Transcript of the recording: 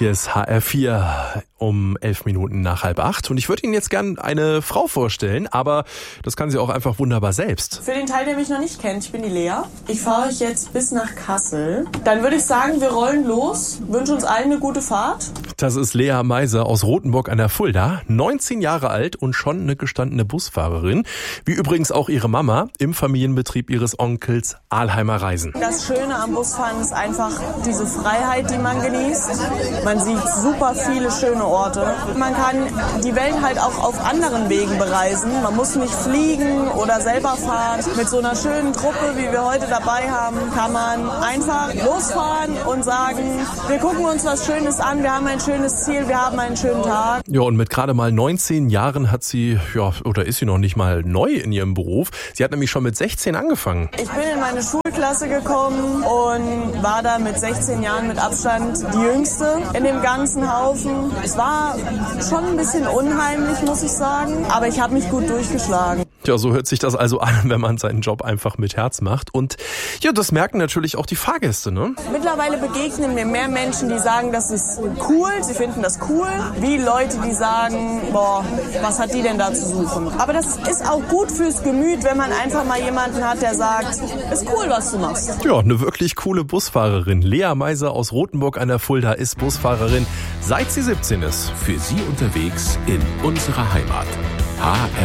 Hier ist HR4 um 11 Minuten nach 7:30 und ich würde Ihnen jetzt gern eine Frau vorstellen, aber das kann sie auch einfach wunderbar selbst. Für den Teil, der mich noch nicht kennt, ich bin die Lea. Ich fahre euch jetzt bis nach Kassel. Dann würde ich sagen, wir rollen los, wünschen uns allen eine gute Fahrt. Das ist Lea Meiser aus Rothenburg an der Fulda, 19 Jahre alt und schon eine gestandene Busfahrerin, wie übrigens auch ihre Mama im Familienbetrieb ihres Onkels Alheimer Reisen. Das Schöne am Busfahren ist einfach diese Freiheit, die man genießt. Man sieht super viele schöne Orte. Man kann die Welt halt auch auf anderen Wegen bereisen. Man muss nicht fliegen oder selber fahren. Mit so einer schönen Truppe, wie wir heute dabei haben, kann man einfach losfahren und sagen, wir gucken uns was Schönes an, wir haben ein schönes Ziel, wir haben einen schönen Tag. Ja, und mit gerade mal 19 Jahren hat sie, ist sie noch nicht mal neu in ihrem Beruf. Sie hat nämlich schon mit 16 angefangen. Ich bin in meine Schulklasse gekommen und war da mit 16 Jahren mit Abstand die Jüngste in dem ganzen Haufen. Es war schon ein bisschen unheimlich, muss ich sagen, aber ich habe mich gut durchgeschlagen. Ja, so hört sich das also an, wenn man seinen Job einfach mit Herz macht. Und ja, das merken natürlich auch die Fahrgäste, ne? Mittlerweile begegnen mir mehr Menschen, die sagen, das ist cool, sie finden das cool, wie Leute, die sagen, boah, was hat die denn da zu suchen? Aber das ist auch gut fürs Gemüt, wenn man einfach mal jemanden hat, der sagt, ist cool, was du machst. Ja, eine wirklich coole Busfahrerin. Lea Meiser aus Rothenburg an der Fulda ist Busfahrerin, seit sie 17 ist. Für Sie unterwegs in unserer Heimat. HR